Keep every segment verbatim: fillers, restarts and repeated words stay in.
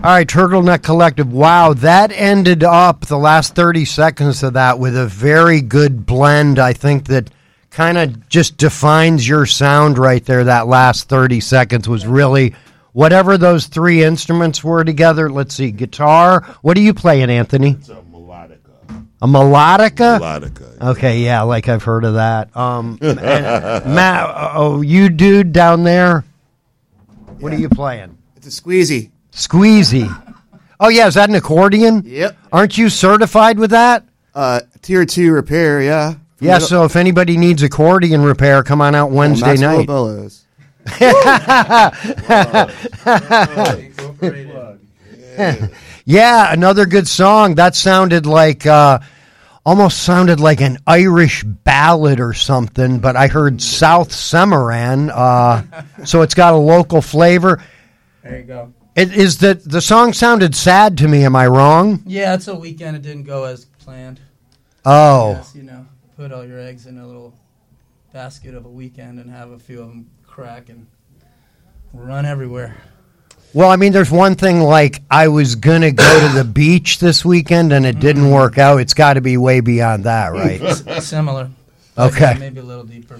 All right, Turtleneck Collective. Wow, that ended up the last thirty seconds of that with a very good blend. I think that kind of just defines your sound right there. That last thirty seconds was really whatever those three instruments were together. Let's see, guitar. What are you playing, Anthony? It's a melodica. A melodica? Melodica. Okay, yeah, like I've heard of that. Um, and Matt, oh, you dude down there, what yeah. are you playing? It's a squeezy. Squeezy. Oh, yeah, is that an accordion? Yep. Aren't you certified with that? Uh, tier two repair, yeah. Yeah, so if anybody needs accordion repair, come on out Wednesday oh, night. Bellows. Yeah, another good song. That sounded like, uh, almost sounded like an Irish ballad or something, but I heard South Semaran, uh, so it's got a local flavor. There you go. It is that the song sounded sad to me. Am I wrong? Yeah, it's a weekend. It didn't go as planned. Oh. Yes, you know, put all your eggs in a little basket of a weekend and have a few of them crack and run everywhere. Well, I mean, there's one thing like I was going to go to the beach this weekend and it didn't work out. It's got to be way beyond that, right? S- similar. Okay. Yeah, maybe a little deeper.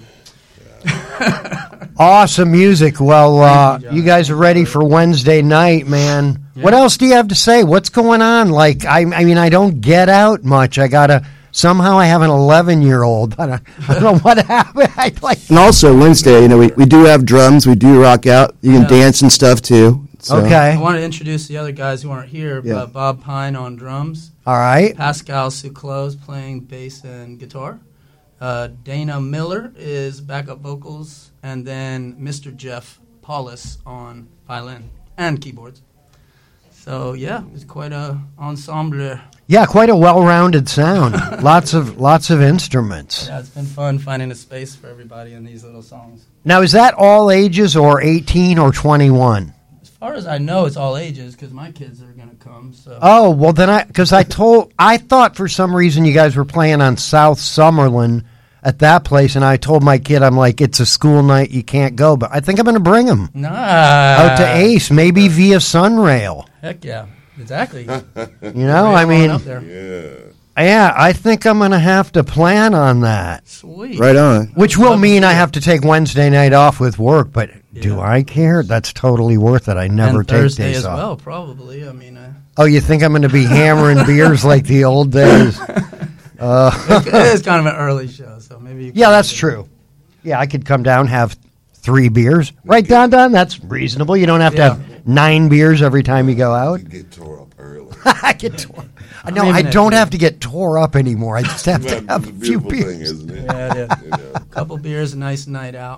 Awesome music. Well, uh, you guys are ready for Wednesday night, man. Yeah. What else do you have to say? What's going on? Like, I, I mean, I don't get out much. I got to, somehow I have an eleven-year-old, but I, I don't know what happened. I like. And also Wednesday, you know, we, we do have drums. We do rock out. You can yeah. dance and stuff, too. So. Okay. I want to introduce the other guys who aren't here. Yeah. Uh, Bob Pine on drums. All right. Pascal Suclose playing bass and guitar. Uh, Dana Miller is backup vocals. And then Mister Jeff Paulus on violin and keyboards. So, yeah, it's quite a ensemble. Yeah, quite a well-rounded sound. lots of lots of instruments. Yeah, it's been fun finding a space for everybody in these little songs. Now, is that all ages or eighteen or twenty-one? As far as I know, it's all ages because my kids are going to come. So. Oh, well, then I, because I told, I thought for some reason you guys were playing on South Summerlin at that place, and I told my kid, I'm like, it's a school night, you can't go, but I think I'm going to bring him nah. out to Ace, maybe via Sunrail. Heck yeah, exactly. You know, I mean, yeah. yeah, I think I'm going to have to plan on that. Sweet. Right on. Which will mean I have to take Wednesday night off with work, but yeah. do I care? That's totally worth it. I never and take Thursday days as off. well, probably. I mean, uh, oh, you think I'm going to be hammering beers like the old days? Uh, it is kind of an early show, so maybe. You yeah, that's true. Yeah, I could come down, have three beers. Right, Don Don? That's reasonable. You don't have yeah. to have nine beers every time you go out. You get tore up early. I get tore No, I don't have to get tore up anymore. I just have to have a few beers. Thing, isn't it? Yeah, it is. You know. A couple beers, a nice night out.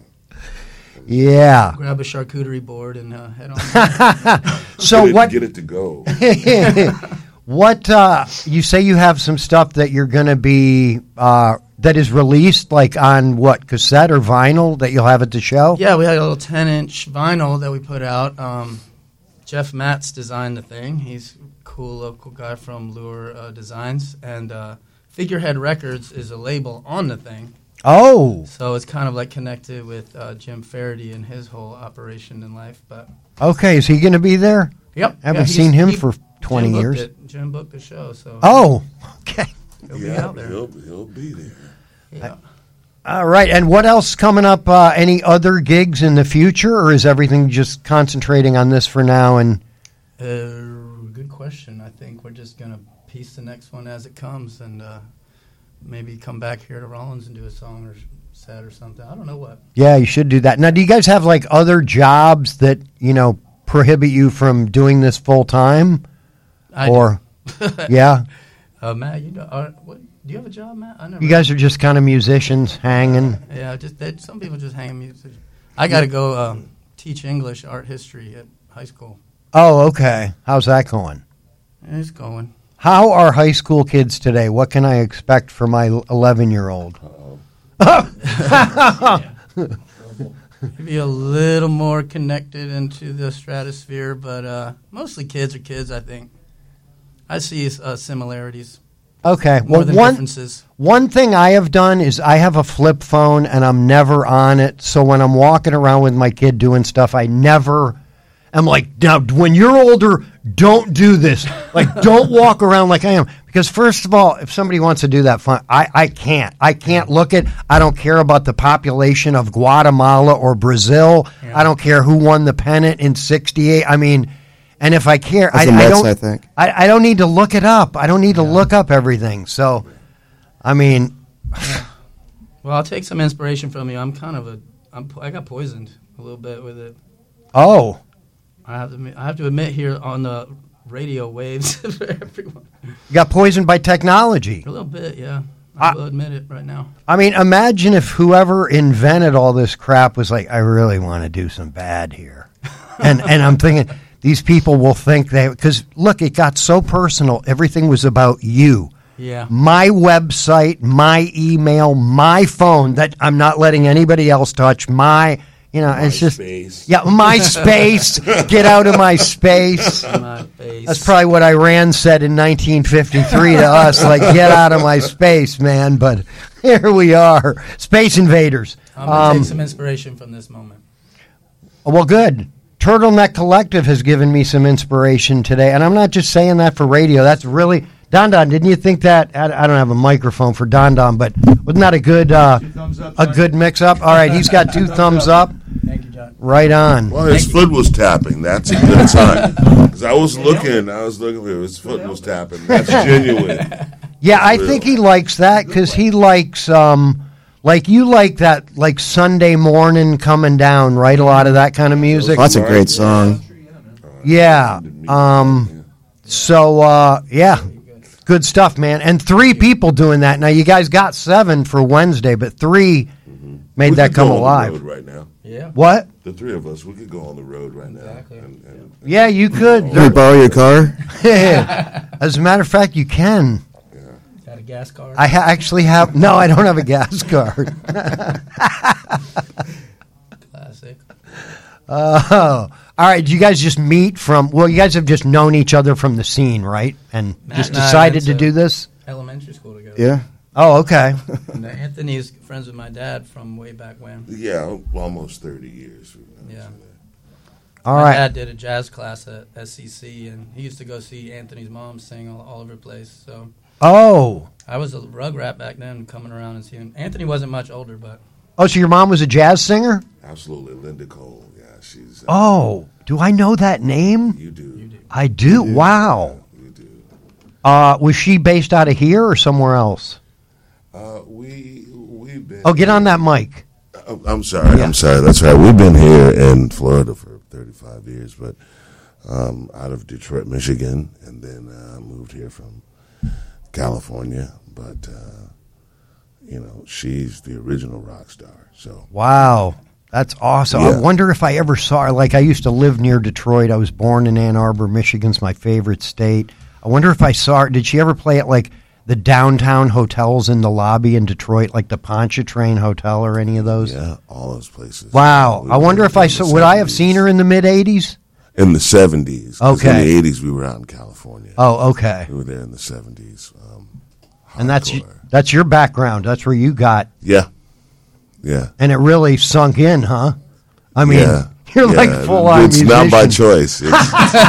Yeah. Grab a charcuterie board and uh, head on. So get what? Get it to go. What, uh, you say you have some stuff that you're going to be, uh, that is released, like on what, cassette or vinyl that you'll have at the show? Yeah, we had a little ten-inch vinyl that we put out. Um, Jeff Matz designed the thing. He's a cool local guy from Lure uh, Designs. And uh, Figurehead Records is a label on the thing. Oh. So it's kind of like connected with uh, Jim Faraday and his whole operation in life. But okay, is he going to be there? Yep. I haven't yeah, seen him he, for twenty Jim years. It. Jim booked the show, so. Oh, okay. He'll yeah, be out there. He'll, he'll be there. Yeah. All right, and what else coming up? Uh, any other gigs in the future, or is everything just concentrating on this for now? And uh, good question. I think we're just gonna piece the next one as it comes, and uh, maybe come back here to Rollins and do a song or set or something. I don't know what. Yeah, you should do that. Now, do you guys have like other jobs that you know prohibit you from doing this full time? I or yeah, uh, Matt, you know, uh, what, do you have a job, Matt? I never. You guys are just kind of musicians hanging. Yeah, just they, some people just hang music. I got to go um, teach English, art history at high school. Oh, okay. How's that going? It's going. How are high school kids today? What can I expect for my eleven-year-old? Maybe a little more connected into the stratosphere, but uh, mostly kids are kids, I think. I see uh, similarities. Okay. More well, than one, differences. One thing I have done is I have a flip phone, and I'm never on it. So when I'm walking around with my kid doing stuff, I never am like, now, when you're older, don't do this. Like, don't walk around like I am. Because first of all, if somebody wants to do that, fine. I, I can't. I can't look at. I don't care about the population of Guatemala or Brazil. Yeah. I don't care who won the pennant in sixty-eight. I mean, and if I care, I, the I Mets, don't. I think. I, I don't need to look it up. I don't need to look up everything. So, I mean, Well, I'll take some inspiration from you. I'm kind of a, I'm, I got poisoned a little bit with it. oh, I have to, admit, I have to admit here on the radio waves for everyone. you got poisoned by technology. A little bit, yeah. I I- will admit it right now. I mean, imagine if whoever invented all this crap was like, I really want to do some bad here. And and I'm thinking, these people will think they, because look, it got so personal. Everything was about you. Yeah. My website, my email, my phone that I'm not letting anybody else touch. My, you know, it's just, MySpace. yeah, my space. Get out of my space. My face. That's probably what Iran said in nineteen fifty-three to us, like, get out of my space, man. But here we are, space invaders. I'm going to Um, take some inspiration from this moment. well, good. Turtleneck Collective has given me some inspiration today, and I'm not just saying that for radio. That's really, Don Don, didn't you think that? I, I don't have a microphone for Don Don, but wasn't that a good, uh, a good mix-up? All right, he's got two thumbs up. Thank you, John. Right on. Well, his foot was tapping. That's a good sign. Because I was looking, I was looking for his foot was tapping. That's genuine. Yeah, I real. think he likes that because he likes, um, like you like that, like Sunday morning coming down, right? A lot of that kind of music. Oh, that's a great song. Yeah. Um, so, uh, yeah, good stuff, man. And three people doing that. Now, you guys got seven for Wednesday, but three made We that could come go on the alive. road right now. Yeah. What? The three of us, we could go on the road right now. Exactly. And, and, Yeah, you could. Can we borrow your car? As a matter of fact, you can. Got a gas card? I ha- actually have. No, I don't have a gas card. Classic. Oh, all right. You guys just meet from? Well, you guys have just known each other from the scene, right? And Matt just and I decided went to to- do this. Elementary school together. Yeah. Oh, okay. And Anthony's friends with my dad from way back when. yeah, almost thirty years. Yeah. All my right. dad did a jazz class at S C C, and he used to go see Anthony's mom sing all, all over the place. So Oh, I was a rug rat back then, coming around and seeing him. Anthony wasn't much older, but oh. So your mom was a jazz singer? Absolutely. Linda Cole. Yeah, she's. Uh, Oh, do I know that name? You do. you do. I do. Wow. You do. Uh, was she based out of here or somewhere else? Uh, we, we've been. Oh, get on that mic. Oh, I'm sorry. Yeah. I'm sorry. That's right. We've been here in Florida for thirty-five years, but um, out of Detroit, Michigan, and then uh, moved here from California. But uh, you know, she's the original rock star. So Wow. That's awesome. I Yeah. wonder if I ever saw her. Like, I used to live near Detroit. I was born in Ann Arbor, Michigan's my favorite state. I wonder if I saw her. Did she ever play at, like, the downtown hotels in the lobby in Detroit, like the Pontchartrain Hotel or any of those? yeah, all those places. Wow. We I wonder were if I in saw, the would I have seventies. seen her in the mid-eighties? in the seventies? 'cause Okay. In the eighties, we were out in California. Oh, okay. We were there in the seventies. Um, And that's hardcore. that's your background. That's where you got, yeah, yeah. and it really sunk in, huh? I mean, Yeah. you're Yeah, like full-on It's musician. not by choice. It's,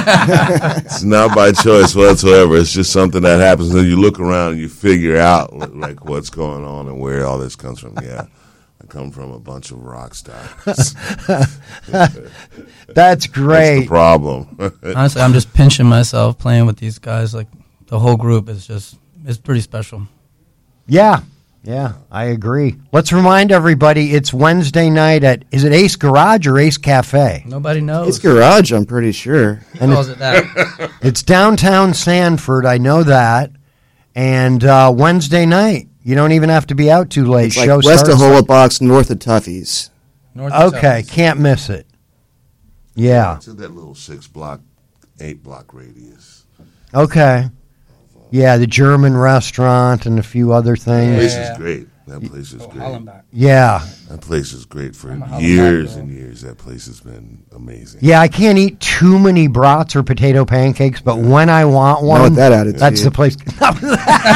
it's not by choice whatsoever. It's just something that happens, and you look around and you figure out like what's going on and where all this comes from. Yeah, I come from a bunch of rock stars. That's That's the great. problem. Honestly, I'm just pinching myself playing with these guys. Like, the whole group is just, it's pretty special. Yeah, yeah, I agree. Let's remind everybody it's Wednesday night at, is it Ace Garage or Ace Cafe? Nobody knows. It's Garage, I'm pretty sure. He calls it that. It's downtown Sanford, I know that. And uh, Wednesday night, you don't even have to be out too late. It's like Show west of starts- Hola Box, north of Tuffy's. North and Okay, south. can't miss it. Yeah, It's in that little six block, eight block radius. okay. Yeah, the German restaurant and a few other That things. place Yeah. is great. That place is Oh, great. Hollenbach. Yeah. That place is great for I'm a Hollenbach years girl. and years. That place has been amazing. Yeah, I can't eat too many brats or potato pancakes, but when I want Not one, with that attitude. that's the place.